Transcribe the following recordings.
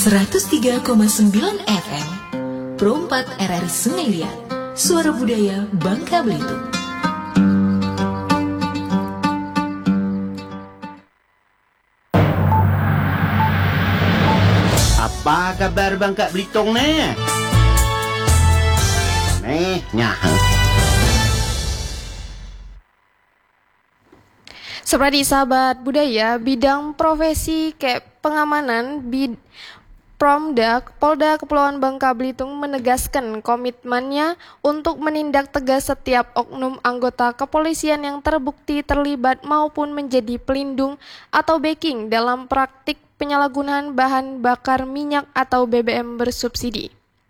103,9 FM Pro 4 RRI Sungai Liat, Suara Budaya Bangka Belitung. Apa kabar Bangka Belitung nih? Nyah. Seperti sahabat budaya, bidang profesi kayak pengamanan, Polda Kepulauan Bangka Belitung menegaskan komitmennya untuk menindak tegas setiap oknum anggota kepolisian yang terbukti terlibat maupun menjadi pelindung atau backing dalam praktik penyalahgunaan bahan bakar minyak atau BBM bersubsidi.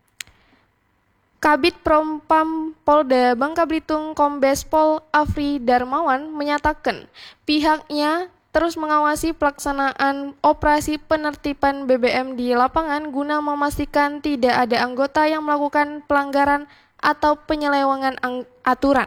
Kabid Propam Polda Bangka Belitung Kombes Pol Afri Darmawan menyatakan pihaknya terus mengawasi pelaksanaan operasi penertiban BBM di lapangan guna memastikan tidak ada anggota yang melakukan pelanggaran atau penyelewengan aturan.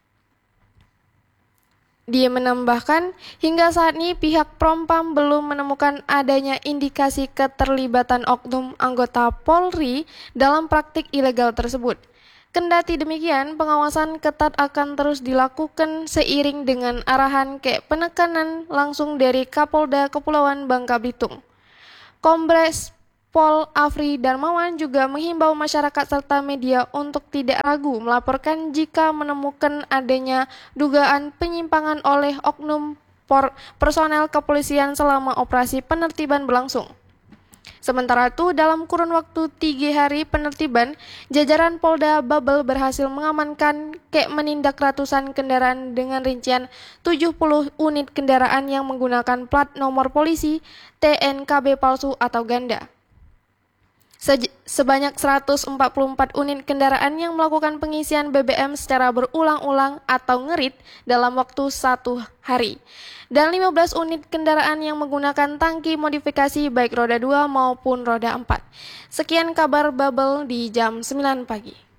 Dia menambahkan, hingga saat ini pihak Propam belum menemukan adanya indikasi keterlibatan oknum anggota Polri dalam praktik ilegal tersebut. Kendati demikian, pengawasan ketat akan terus dilakukan seiring dengan arahan penekanan langsung dari Kapolda Kepulauan Bangka Belitung. Kombes Pol Afri Darmawan juga menghimbau masyarakat serta media untuk tidak ragu melaporkan jika menemukan adanya dugaan penyimpangan oleh oknum personel kepolisian selama operasi penertiban berlangsung. Sementara itu, dalam kurun waktu 3 hari penertiban, jajaran Polda Babel berhasil mengamankan menindak ratusan kendaraan dengan rincian 70 unit kendaraan yang menggunakan plat nomor polisi, TNKB palsu atau ganda. Sebanyak 144 unit kendaraan yang melakukan pengisian BBM secara berulang-ulang atau ngerit dalam waktu 1 hari. Dan 15 unit kendaraan yang menggunakan tangki modifikasi baik roda 2 maupun roda 4. Sekian kabar Babel di jam 9 pagi.